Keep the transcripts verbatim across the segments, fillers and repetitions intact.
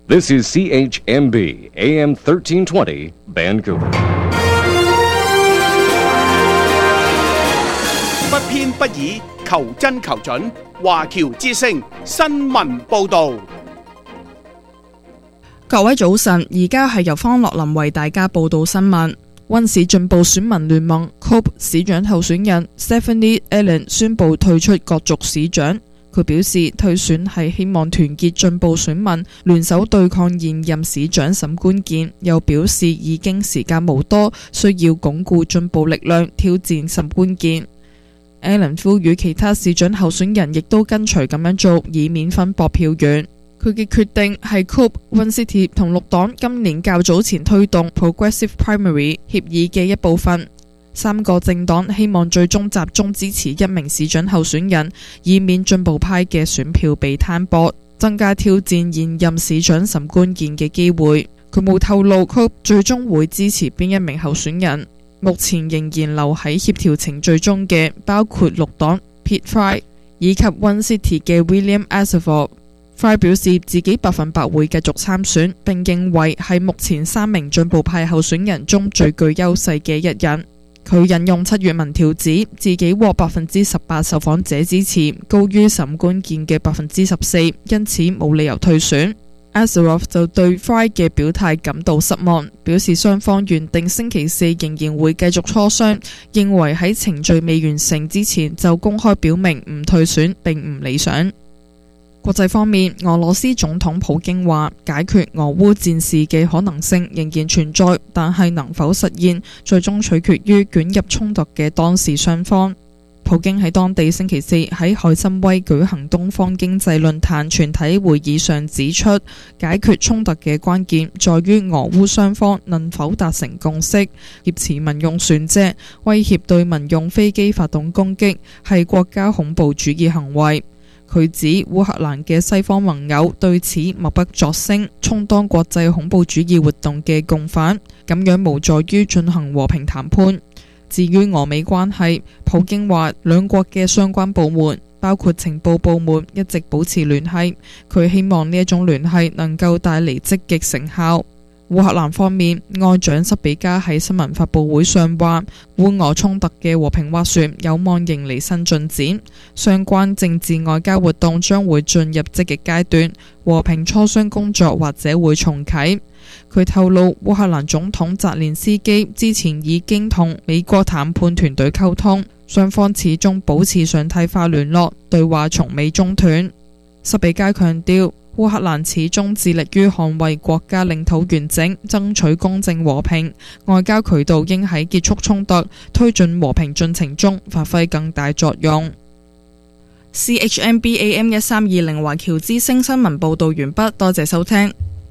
This is C H M B A M thirteen twenty Vancouver。 不偏不倚，求真求準。華僑之聲新聞報導。 各位早晨，而家係由方樂林為大家報道新聞。溫市進步選民聯盟 C O P 市長候選人 Stephanie Allen 宣布退出角逐市長。佢表示退選係希望團結進步選民聯手對抗現任市長沈冠健，又表示已經時間無多，需要鞏固進步力量挑戰沈冠健。Allen 呼籲其他市長候選人亦都跟隨咁樣做，以免分薄票源。佢嘅決定係 C O P Vancity 同綠黨今年較早前推動 Progressive Primary 協議嘅一部分。三個政黨希望最終集中支持一名市長候選人，以免進步派嘅選票被攤薄，增加挑戰現任市長沈冠健嘅機會。佢冇透露 C O P 最終會支持邊一名候選人。目前仍然留喺協調程序中嘅包括綠黨 Pete Fry 以及 Vancity 嘅 William Assefor。Fry 表示自己百分百會繼續參選，並認為係目前三名進步派候選人中最具優勢嘅一人。佢引用七月民調指自己獲百分之十八受訪者支持，高於沈冠健嘅百分之十四，因此冇理由退選。Assefor 就對 Fry 嘅表態感到失望，表示雙方原定星期四仍然會繼續磋商，認為喺程序未完成之前就公開表明唔退選並唔理想。國際方面，俄羅斯總統普京話解決俄烏戰事嘅可能性仍然存在，但係能否實現，最終取決於捲入衝突嘅當事雙方。普京喺當地星期四喺海參崴舉行東方經濟論壇全體會議上指出，解決衝突嘅關鍵在於俄烏雙方能否達成共識。挾持民用船隻，威脅對民用飛機發動攻擊，係國家恐怖主義行為。佢指烏克蘭嘅西方盟友對此默不作聲，充當國際恐怖主義活動嘅共犯，咁樣無助於進行和平談判。至於俄美關係，普京話兩國嘅相關部門，包括情報部門，一直保持聯繫。佢希望呢一種聯繫能夠帶嚟積極成效。烏克蘭方面，外長塞比加喺新聞發佈會上話，烏俄衝突嘅和平斡旋有望迎嚟新進展，相關政治外交活動將會進入積極階段，和平磋商工作或者會重啟。佢透露，烏克蘭總統澤連斯基之前已經同美國談判團隊溝通，雙方始終保持常態化聯絡，對話從未中斷。塞比加強調，烏克蘭始終致力於捍衛國家領土完整，爭取公正和平。外交渠道應喺結束衝突、推進和平進程中發揮更大作用。C H M B A M 一三二零華僑之聲新聞報道完畢，多謝收聽。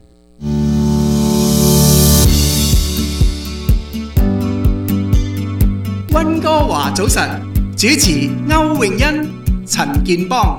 溫哥華早晨，主持歐詠欣、陳健邦。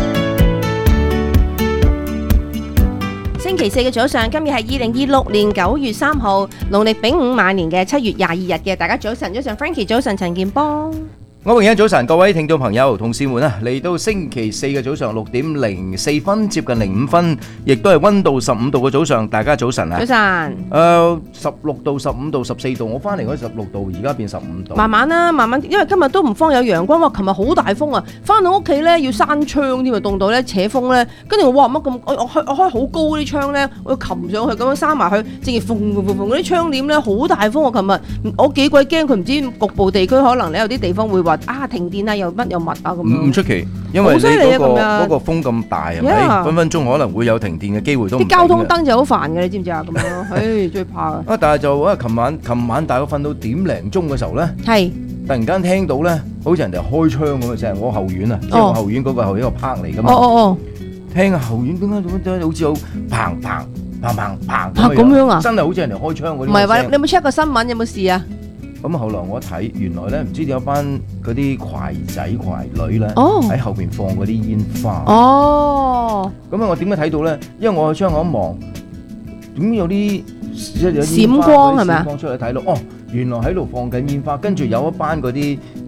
星期四嘅早上，今日係二零二六年九月三號，農曆丙午晚年嘅七月廿二日嘅，大家早晨，早晨 Frankie 早晨，陳健邦。 我榮欣早晨，各位聽眾朋友、同事們啊，嚟到星期四嘅早上六點零四分，接近零五分，亦都係溫度十五度嘅早上，大家早晨啊！ 早晨。 誒，十六度、十五度、十四度，我翻嚟嗰十六度，而家變十五度。 慢慢啦，慢慢，因為今日都唔方有陽光，哇！琴日好大風啊，翻到屋企咧要閂窗添啊，凍到咧扯風咧，跟住我哇乜咁，我我開我開好高啲窗咧，我要擒上去咁樣閂埋佢，正如縫縫縫縫嗰啲窗簾咧，好大風啊！琴日我幾鬼驚，佢唔知局部地區可能咧有啲地方會話啊停電啊，又乜又密啊咁樣。唔出奇，因為你嗰個嗰個風咁大係咪？分分鐘可能會有停電嘅機會都唔定嘅。啲交通燈就好煩嘅，你知唔知啊？咁樣，唉，最怕啊！啊，但係就啊，琴晚琴晚大概瞓到點零鐘嘅時候咧，係突然間聽到咧，好似人哋開窗咁嘅聲。我後院啊，即係我後院嗰個後一個 park 嚟㗎嘛。哦哦哦，聽後院點解點解好似好砰砰砰砰砰咁樣啊？真係好似人哋開窗嗰啲。唔係話你有冇 check 個新聞有冇事啊？咁後來我一睇，原來咧唔知有班嗰啲攜仔攜女咧喺後邊放嗰啲煙花。哦，咁啊我點解睇到咧？因為我去窗口一望，點有啲閃光係咪啊？閃光出嚟睇到，哦，原來喺度放緊煙花，跟住有一班嗰啲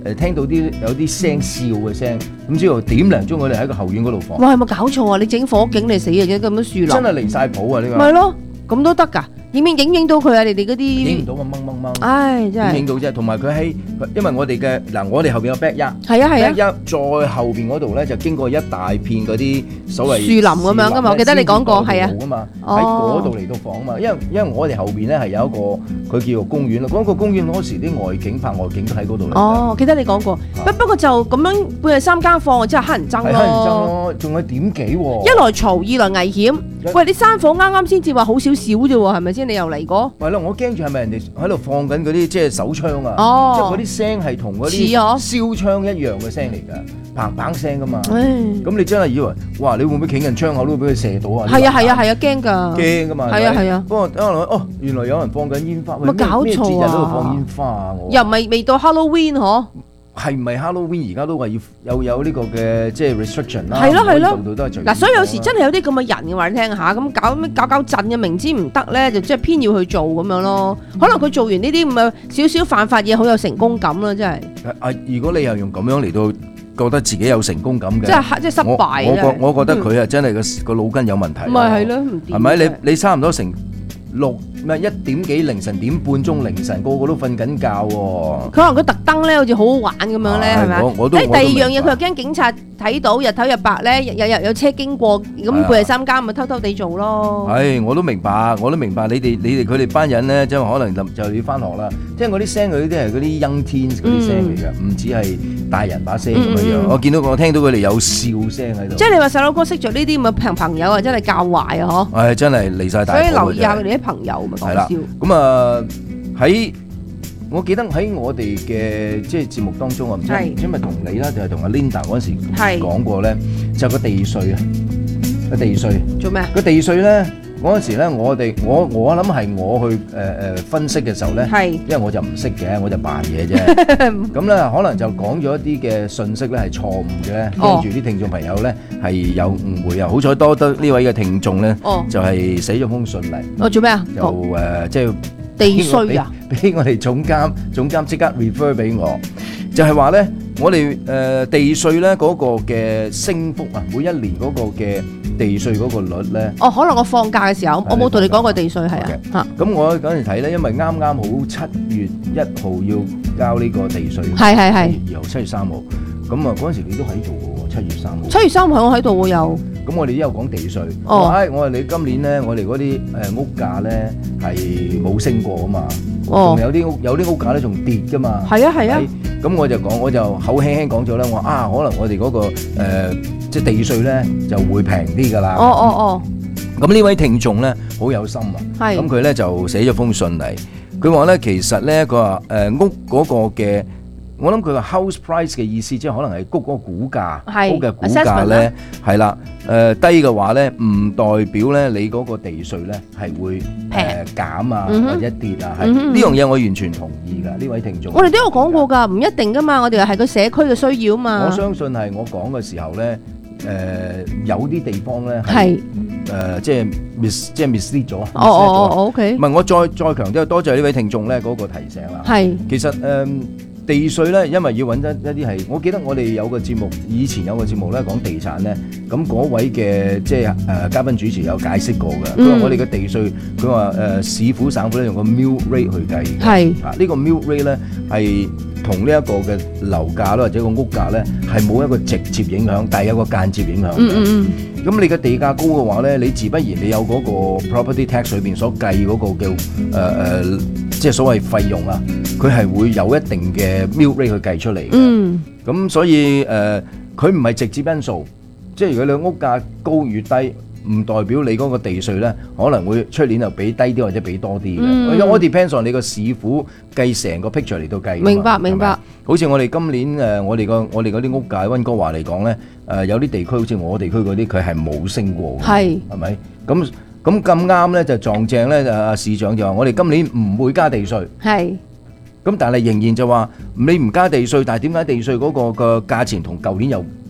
誒聽到啲有啲聲笑嘅聲，咁之後點零鐘我哋喺個後院嗰度放。 哇，係咪搞錯啊？你整火警嚟死嘅啫，咁樣樹林。 真係離晒譜啊！呢個。 咪咯，咁都得㗎。影唔影影到佢啊？你哋嗰啲影唔到啊！掹掹掹！ 唉，真係影到啫。同埋佢喺，因為我哋嘅嗱，我哋後邊有 backyard， 係啊係啊 backyard 再後邊嗰度咧就經過一大片嗰啲所謂樹林咁樣噶嘛。我記得你講過係啊， 喺嗰度嚟到放啊嘛。因為因為我哋後邊咧係有一個佢叫做公園啦。嗰個公園嗰時啲外景拍外景都喺嗰度嚟。哦， 記得你講過。不不過就咁樣半夜三更放，真係乞人憎咯。 係乞人憎咯，仲係點幾喎？ 一來嘈，二來危險。喂，你山火啱啱先至話好少少啫喎，係咪先？你又嚟過？ 係咯，我驚住係咪人哋喺度放緊嗰啲即係手槍啊？ 哦， 即係嗰啲聲係同嗰啲燒槍一樣嘅聲嚟㗎，砰砰聲㗎嘛。咁你真係以為哇，你會唔會企近窗口都俾佢射到啊？ 係啊係啊係啊，驚㗎！ 驚㗎嘛。係啊係啊。不過等我諗哦，原來有人放緊煙花。 咪搞錯啊！ 咩節日都度放煙花啊？ 又唔係未到 Halloween 嗬？ 係唔係 Halloween 而家都話要有有呢個嘅即係 restriction 啦？ 係咯係咯， 度度都係最嗱，所以有時真係有啲咁嘅人嘅話你聽下，咁搞咩搞搞震嘅，明知唔得咧，就即係偏要去做咁樣咯。可能佢做完呢啲咁嘅少少犯法嘢，好有成功感啦，真係。 啊，如果你又用咁樣嚟到覺得自己有成功感嘅， 即係即係失敗。 我我我覺得佢啊真係個個腦筋有問題。 咪係咯，唔掂。 係咪？你你差唔多成六咩一點幾凌晨點半鐘凌晨個個都瞓緊覺喎。佢可能佢特登咧，好似好好玩咁樣咧，係咪？誒，第二樣嘢佢又驚警察睇到，日頭日白咧，有有有車經過，咁半夜三更咪偷偷地做咯。 係，我都明白，我都明白。你哋你哋佢哋班人咧，即係可能就就要翻學啦。聽嗰啲聲，佢啲係嗰啲 young teens 嗰啲聲嚟嘅，唔止係大人把聲咁樣。我見到我聽到佢哋有笑聲喺度。 即係你話細佬哥識著呢啲咁嘅朋朋友啊，真係教壞啊！嗬。 係真係離曬大。 所以留意下佢哋啲朋友。 係啦，咁啊喺我記得喺我哋嘅即係節目當中啊，唔知因為同你啦，就係同阿 Linda 嗰陣時講過咧，就個地稅啊，個地稅做咩啊？ 個地稅咧嗰陣時咧，我哋我我諗係我去誒誒分析嘅時候咧，因為我就唔識嘅，我就扮嘢啫。咁咧可能就講咗一啲嘅信息咧係錯誤嘅咧，驚住啲聽眾朋友咧係有誤會啊。好彩多得呢位嘅聽眾咧，就係寫咗封信嚟。 哦，做咩啊？ 就誒即係地稅啊！ 俾我哋總監總監即刻 refer 俾我，就係話咧，我哋誒地稅咧嗰個嘅升幅啊，每一年嗰個嘅地稅嗰個率咧， 哦，可能我放假嘅時候，我冇同你講過地稅係啊。嚇， 咁我嗰陣睇咧，因為啱啱好七月一號要交呢個地稅， 係係係， 二號七月三號，咁啊嗰陣時你都喺度嘅喎，七月三號。 七月三號我喺度喎又。 咁我哋都有講地稅，我話我話你今年咧，我哋嗰啲誒屋價咧係冇升過啊嘛，仲有啲屋有啲屋價咧仲跌噶嘛。 係啊係啊。 咁我就講，我就口輕輕講咗啦，我話啊，可能我哋嗰個誒即係地稅咧就會平啲噶啦。 哦哦哦。 咁呢位聽眾咧好有心啊，咁佢咧就寫咗封信嚟，佢話咧其實咧佢話誒屋嗰個嘅。我諗佢話 house price 嘅意思，即係可能係谷嗰個股價，屋嘅股價咧係啦，誒低嘅話咧，唔代表咧你嗰個地稅咧係會誒減啊或者跌啊，係呢樣嘢我完全同意㗎。呢位聽眾， 我哋都有講過㗎，唔一定㗎嘛，我哋係個社區嘅需要啊嘛。 我相信係我講嘅時候咧，誒有啲地方咧係誒即係 miss 即係 mislead 咗。 哦哦哦 ，OK。 唔係我再再強調，多謝呢位聽眾咧嗰個提醒啦。係，其實誒。地稅咧，因為要揾一一啲係，我記得我哋有個節目，以前有個節目咧講地產咧，咁嗰位嘅即係誒嘉賓主持有解釋過嘅。佢話、嗯、我哋嘅地稅，佢話誒市府省府咧用個 mill rate 去計嘅。係啊，呢個 mill rate 咧係同呢一個嘅樓價啦或者個屋價咧係冇一個直接影響，但係有個間接影響嘅。嗯嗯咁你嘅地價高嘅話咧，你自不然你有嗰個 property tax 裏邊所計嗰個叫誒誒、呃，即係所謂費用啊，佢係會有一定嘅 mill rate 去計出嚟嘅。嗯。咁所以誒，佢唔係直接因素，即係如果你屋價高與低，唔代表你嗰個地稅咧可能會出年就俾低啲或者俾多啲嘅。嗯。我 depends on 你個市府計成個 picture 嚟到計。明白明白。好似我哋今年誒，我哋個我哋嗰啲屋價喺溫哥華嚟講咧。誒、呃、有啲地區好似我地區嗰啲，佢係冇升過嘅，係係咪？咁咁咁啱咧，就撞正咧。阿市長就話：我哋今年唔會加地稅。係。咁但係仍然就話你唔加地稅，但係點解地稅嗰個個價錢同舊年又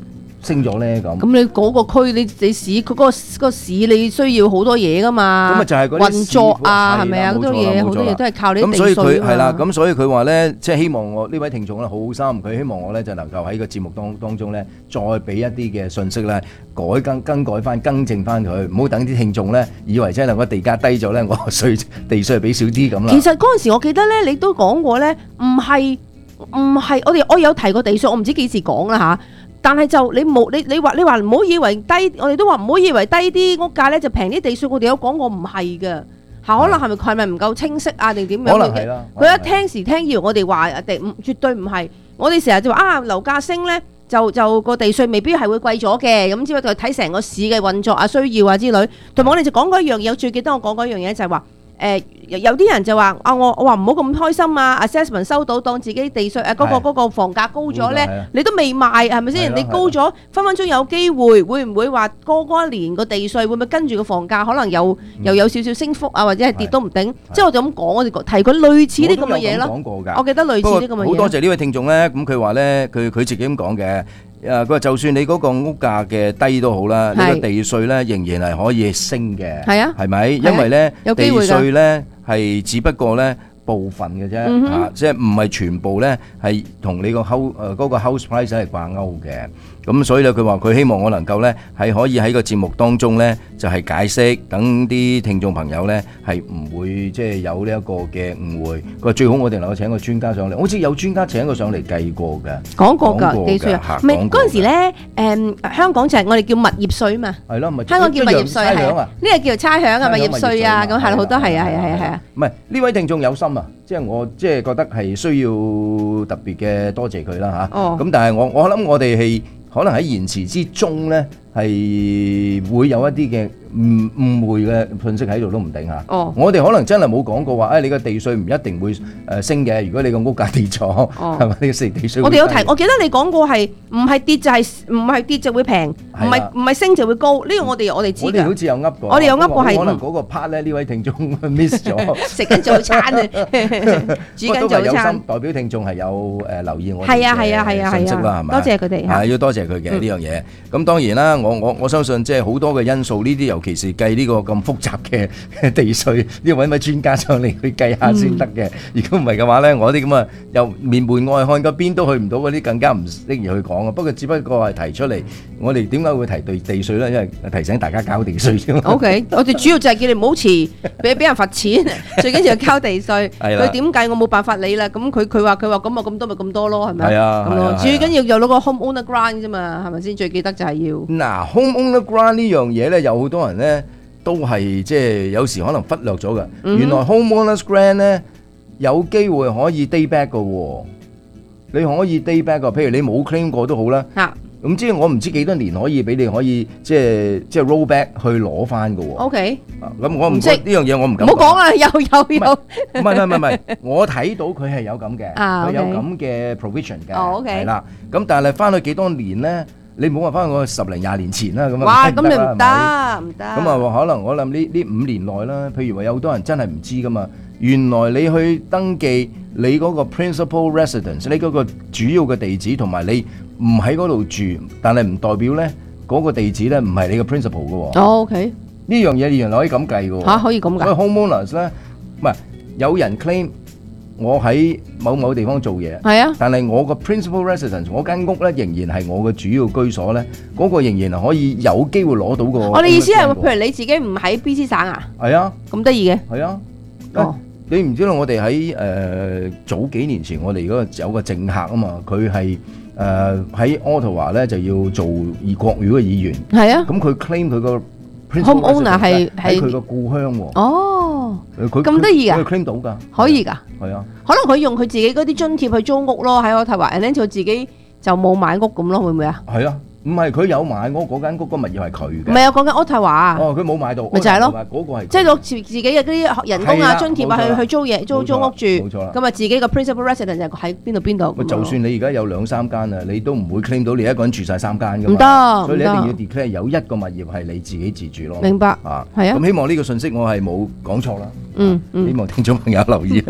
升咗咧咁。 咁你嗰個區你你市佢嗰個嗰個市你需要好多嘢噶嘛？ 咁啊就係嗰啲運作啊，係咪啊？好多嘢好多嘢都係靠你地稅啊嘛。 咁所以佢係啦，咁所以佢話咧，即係希望我呢位聽眾咧好好心，佢希望我咧就能夠喺個節目當當中咧，再俾一啲嘅信息咧，改更更改翻、更正翻佢，唔好等啲聽眾咧以為真係個地價低咗咧，我稅地稅俾少啲咁啦。 其實嗰陣時我記得咧，你都講過咧，唔係唔係，我哋我有提過地稅，我唔知幾時講啦嚇。但係就你冇你你話你話唔好以為低，我哋都話唔好以為低啲屋價咧就平啲地稅，我哋有講過唔係嘅嚇，可能係咪係咪唔夠清晰啊定點樣？ 可能係啦。 佢一聽時聽以為我哋話地唔絕對唔係，我哋成日就話啊樓價升咧就就個地稅未必係會貴咗嘅，咁只不過睇成個市嘅運作啊需要啊之類。同埋我哋就講過一樣嘢，我最記得我講過一樣嘢就係話。誒有啲人就話啊，我我話唔好咁開心啊 ，assessment 收到當自己地稅誒嗰個嗰個房價高咗咧，你都未賣係咪先？你高咗分分鐘有機會，會唔會話過嗰一年個地稅會唔會跟住個房價可能又又有少少升幅啊，或者係跌都唔定？即係我就咁講，我哋提過類似啲咁嘅嘢咯。我講過㗎，我記得類似啲咁嘅嘢。 好多謝呢位聽眾咧，咁佢話咧，佢佢自己咁講嘅。誒佢話就算你嗰個屋價嘅低都好啦，你個地稅咧仍然係可以升嘅，係啊，係咪？因為咧地稅咧係只不過咧部分嘅啫，啊，即係唔係全部咧係同你個 house 誒嗰個 house price 係掛鈎嘅。咁所以咧，佢話佢希望我能夠咧係可以喺個節目當中咧就係解釋，等啲聽眾朋友咧係唔會即係有呢一個嘅誤會。佢話最好我哋能夠請個專家上嚟，好似有專家請佢上嚟計過嘅， 講過㗎地稅啊，唔係嗰陣時咧誒香港就係我哋叫物業稅嘛，係咯，香港叫物業稅係啊，呢個叫做差餉啊，物業稅啊，咁係啦，好多係啊係啊係啊係啊， 唔係呢位聽眾有心啊，即係我即係覺得係需要特別嘅多謝佢啦嚇。哦，咁但係我我諗我哋係。可能喺言辭之中咧，係會有一啲嘅誤誤會嘅信息喺度都唔定嚇。哦，我哋可能真係冇講過話，誒你個地稅唔一定會誒升嘅。如果你個屋價跌咗，係咪你個地地稅？ 我哋有提，我記得你講過係唔係跌就係唔係跌就會平，唔係唔係升就會高。呢個我哋我哋知㗎。 我哋好似有噏過。 我哋有噏過係。 可能嗰個 part 咧，呢位聽眾 miss 咗。 食緊早餐啊！煮緊早餐。 代表聽眾係有誒留意我哋係啊係啊係啊信息啦，係咪？ 多謝佢哋。 係要多謝佢嘅呢樣嘢。咁當然啦，我我我相信即係好多嘅因素，呢啲尤其是計呢個咁複雜嘅地稅，呢個揾位專家上嚟去計下先得嘅。如果唔係嘅話咧，我啲咁啊又面門外漢嗰邊都去唔到嗰啲，更加唔適宜去講啊。不過只不過係提出嚟，我哋點解會提對地稅咧？因為提醒大家交地稅啫嘛。 O K， 我哋主要就係叫你唔好遲，俾俾人罰錢，最緊要係交地稅。佢點計我冇辦法理啦。咁佢佢話佢話咁啊咁多咪咁多咯，係咪？ 係啊， 咁咯。最緊要就攞個 home owner grant 啫嘛，係咪先？最記得就係要嗱 home owner grant 呢樣嘢咧，有好多人咧都係即係有時可能忽略咗嘅。嗯、原來 home owner grant 咧有機會可以 day back 嘅喎，你可以 day back 嘅，譬如你冇 claim 過都好啦。嚇、啊，咁即係我唔知幾多年可以俾你可以即係即係 roll back 去攞翻嘅喎。O K，咁我唔識呢樣嘢，我唔敢。 唔好講啦，有有有。 唔係唔係唔係，我睇到佢係有咁嘅，佢、啊 okay. 有咁嘅 provision 嘅。哦 ，OK，係啦。咁但係翻去幾多年咧？你唔好話翻去我十零廿年前啦，咁啊， 哇，咁你唔得唔得。咁啊，可能我諗呢呢五年內啦，譬如話有好多人真係唔知噶嘛，原來你去登記你嗰個 principal residence， 你嗰個主要嘅地址同埋你唔喺嗰度住，但係唔代表咧嗰個地址咧唔係你嘅 principal 嘅喎。 哦 ，OK， 呢樣嘢原來可以咁計嘅喎。 嚇，可以咁計。 所以 homeowners 咧，唔係有人 claim。我喺某某地方做嘢，係啊，但係我個 principal residence， 我間屋咧仍然係我嘅主要居所咧，嗰個仍然係可以有機會攞到個。 我哋意思係，譬如你自己唔喺 B C 省啊？係啊， 咁得意嘅。 係啊，哦，你唔知道我哋喺誒早幾年前，我哋嗰個有個政客啊嘛，佢係誒喺 Ottawa 咧就要做議國會嘅議員，係啊，咁佢 claim 佢個 home owner 係喺佢個故鄉喎。 哦，咁得意㗎， 佢 claim 到㗎， 可以㗎。 係啊， 可能佢用佢自己嗰啲津貼去租屋咯，喺我睇話，然後佢自己就冇買屋咁咯，會唔會啊？係啊， 唔係佢有買屋，嗰間屋個物業係佢嘅。 唔係啊，講緊渥太華。 哦，佢冇買到， 咪就係咯， 嗰個係即係攞自自己嘅嗰啲人工啊、津貼啊去去租嘢、租租屋住。冇錯啦。咁啊，自己個 principal residence 就喺邊度邊度。 就算你而家有兩三間啊，你都唔會 claim 到你一個人住晒三間㗎嘛。 唔得， 所以你一定要 declare 有一個物業係你自己自住咯。 明白。 啊， 係啊。 咁希望呢個信息我係冇講錯啦。 嗯嗯。 希望聽眾朋友留意。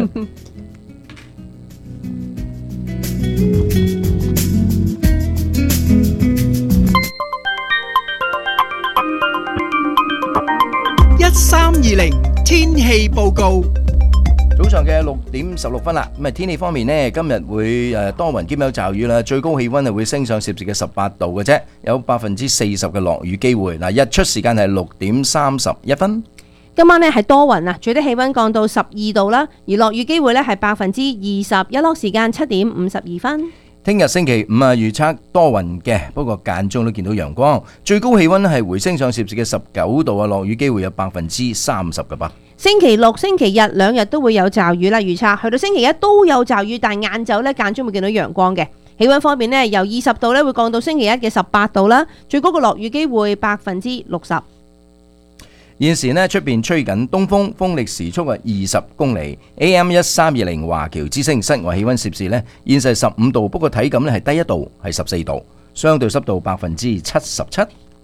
三二零天氣報告。 早上嘅六點十六分啦，咁啊天氣方面呢，今日會誒多雲兼有驟雨啦，最高氣溫係會升上攝氏嘅十八度嘅啫，有百分之四十嘅落雨機會。嗱，日出時間係六點三十一分。 今晚呢係多雲啊，最低氣溫降到十二度啦，而落雨機會呢係百分之二十，日落時間七點五十二分。 聽日星期五啊，預測多雲嘅，不過間中都見到陽光，最高氣溫係回升上攝氏嘅十九度啊，落雨機會有百分之三十嘅噃。 星期六、星期日兩日都會有驟雨啦，預測去到星期一都有驟雨，但係晏晝咧間中會見到陽光嘅。氣溫方面呢，由二十度咧會降到星期一嘅十八度啦，最高嘅落雨機會百分之六十。 現時呢，出邊吹緊東風，風力時速係二十公里。A M 一三二零華僑之聲，室外氣溫攝氏呢，現時十五度，不過體感呢係低一度，係十四度，相對濕度百分之七十七。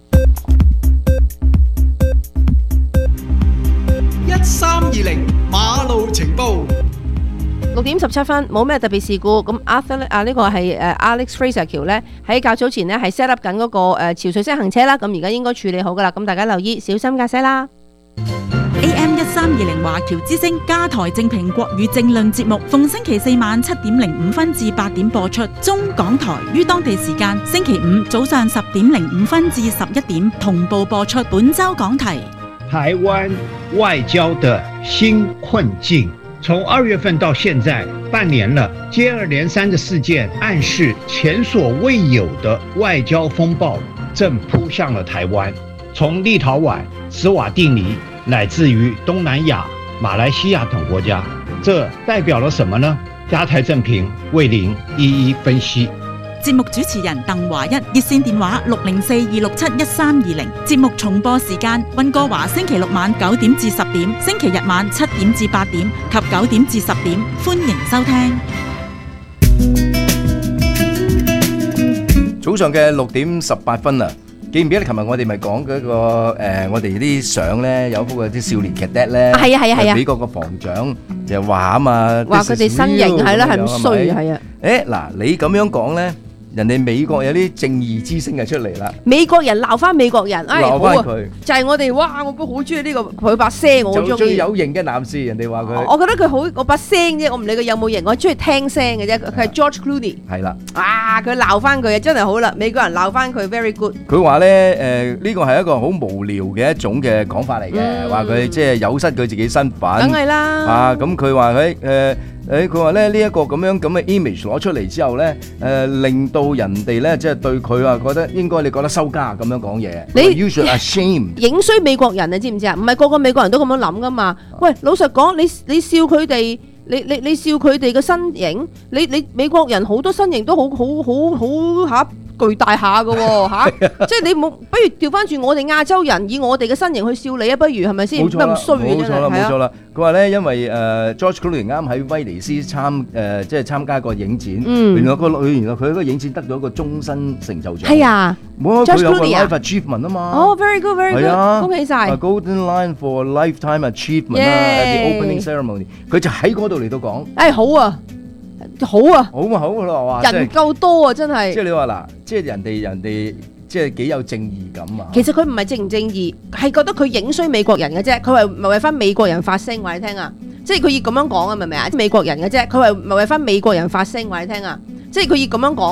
一三二零馬路情報。 六點十七分，冇咩特別事故。咁 Arthur 啊，呢個係誒 Alex Fraser 橋咧，喺較早前呢係 set up 緊嗰個誒潮水式行車啦。咁而家應該處理好噶啦。咁大家留意，小心駕駛啦。 A M 一三二零華僑之聲加台正評國語政論節目，逢星期四晚七點零五分至八點播出。中港台於當地時間星期五早上十點零五分至十一點同步播出。本周講題： 台灣外交的新困境。從二月份到現在半年了，接二連三的事件暗示前所未有的外交風暴正撲向了台灣。從立陶宛、史瓦蒂尼乃至於東南亞、馬來西亞等國家，這代表了什麼呢？加台正評為您一一分析。 節目主持人鄧華一，熱線電話六零四二六七一三二零。節目重播時間：溫哥華星期六晚九點至十點，星期日晚七點至八點及九點至十點。歡迎收聽。 早上嘅六點十八分啊！記唔記得琴日我哋咪講嗰個誒，我哋啲相咧有幅嗰啲少年劇 dead 咧， 係啊係啊係啊！ 美國個防長就話啊嘛， 話佢哋身形係啦，係咁衰係啊！ 誒嗱，你咁樣講咧。人哋美國有啲正義之聲就出嚟啦， 美國人鬧翻美國人，哎鬧翻佢， 就係我哋哇！我都好中意呢個佢把聲，我好中意。 最有型嘅男士，人哋話佢。 我覺得佢好，我把聲啫，我唔理佢有冇型，我中意聽聲嘅啫。佢係 George Clooney。係啦。啊！佢鬧翻佢啊，真係好啦！美國人鬧翻佢 very good。 佢話咧誒，呢個係一個好無聊嘅一種嘅講法嚟嘅，話佢即係有失佢自己身份。 梗係啦。啊， 咁佢話佢誒。誒佢話咧呢一個咁樣咁嘅 image 攞出嚟之後咧，誒令到人哋咧即係對佢啊覺得應該你覺得收家咁樣講嘢，你 you should ashamed 影衰美國人啊，知唔知啊？唔係個個美國人都咁樣諗噶嘛。喂，老實講，你你笑佢哋，你你你笑佢哋嘅身形，你你美國人好多身形都好好好好嚇。巨大下嘅喎嚇，即係你冇，不如調翻轉我哋亞洲人以我哋嘅身形去笑你啊，不如係咪先？ 冇錯啦， 咁衰嘅冇錯啦，冇錯啦。佢話咧，因為誒 George Clooney 啱喺威尼斯參誒即係參加個影展，原來個佢原來佢嗰個影展得到一個終身成就獎。係啊，冇佢有個 life achievement 啊嘛。 哦 ，very good very good，恭喜曬。 Golden Lion for lifetime achievement 啦，at the opening ceremony，佢就喺嗰度嚟到講。 誒好啊！好啊， 好啊，好啊，話人夠多啊，真係。 即係你話嗱，即係人哋人哋即係幾有正義感啊。 其實佢唔係正唔正義，係覺得佢影衰美國人嘅啫。佢係咪為翻美國人發聲話你聽啊？即係佢要咁樣講啊，明唔明啊？美國人嘅啫，佢係咪為翻美國人發聲話你聽啊？即係佢要咁樣講。